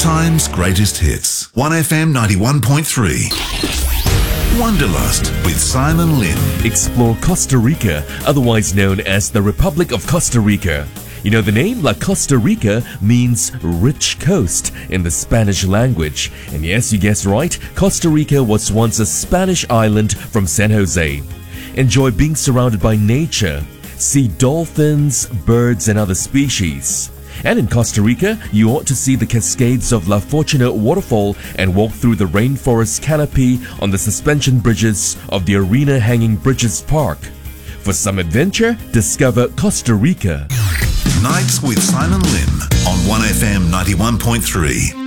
time's greatest hits. 1FM 91.3. Wanderlust with Simon Lim. Explore Costa Rica, otherwise known as the Republic of Costa Rica. You know, the name La Costa Rica means rich coast in the Spanish language. And yes, you guessed right, Costa Rica was once a Spanish island from San Jose. Enjoy being surrounded by nature. See dolphins, birds and other species. And in Costa Rica, you ought to see the cascades of La Fortuna waterfall and walk through the rainforest canopy on the suspension bridges of the Arena Hanging Bridges Park. For some adventure, discover Costa Rica. Nights with Simon Lim on 1FM 91.3.